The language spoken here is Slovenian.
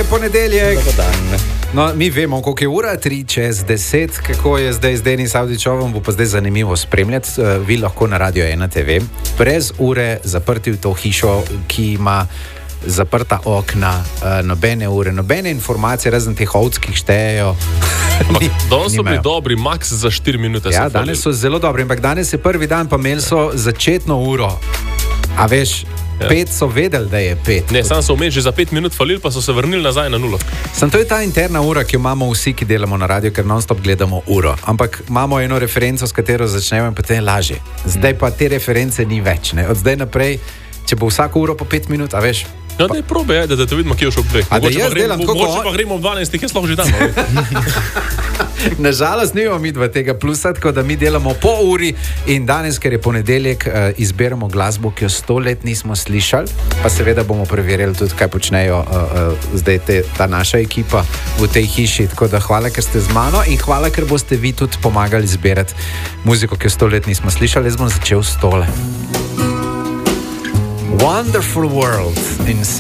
je ponedeljek. Dobar dan. No, mi vemo, koliko je ura, 9:03, kako je zdaj z Denis Avdićovom, bo pa zdaj zanimivo spremljati. Vi lahko na Radio 1 TV, brez ure, zaprti v to hišo, ki ima zaprta okna, nobene ure, nobene informacije, razen teh ovckih štejejo. Danes so bili dobri, max za 4 minute. Ja, danes so zelo dobri, ampak danes je prvi dan, pa imeli so začetno uro. A veš, 5 so vedeli, da je 5. Ne, sam so vmes že za 5 minut falili, pa so se vrnili nazaj na 0. Sam to je ta interna ura, ki jo imamo vsi, ki delamo na radiju, ker non-stop gledamo uro. Ampak imamo eno referenco, s katero začnemo in potem je lažje. Zdaj pa te reference ni več. Ne? Od zdaj naprej, če bo vsako uro po 5 minut, a veš. Ja, da je probe, da te vidimo, kje je šel dveh. Mogoče pa gremo v 12, jaz lahko že tam. Nažalost, nimamo mi dva tega plusa, tako da mi delamo po uri in danes, ker je ponedeljek, izberemo glasbo, ki jo 100 let nismo slišali, pa seveda bomo preverjali tudi, kaj počnejo zdaj ta naša ekipa v tej hiši. Tako da hvala, ker ste z mano in hvala, ker boste vi tudi pomagali zbirati muziko, ki jo 100 let nismo slišali. Jaz bom začel s tole. Wonderful World in